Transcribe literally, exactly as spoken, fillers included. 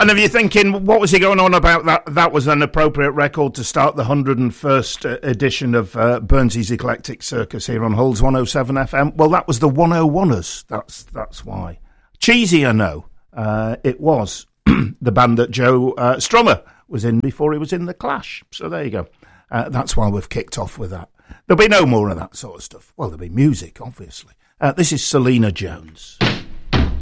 And if you're thinking, what was he going on about? That that was an appropriate record to start the one hundred first edition of uh, Burnsy's Eclectic Circus here on Hull's one oh seven F M. Well, that was the one oh one-ers. That's, that's why. Cheesy, I know. Uh, it was the band that Joe uh, Strummer was in before he was in The Clash. So there you go. Uh, that's why we've kicked off with that. There'll be no more of that sort of stuff. Well, there'll be music, obviously. Uh, this is Selena Jones.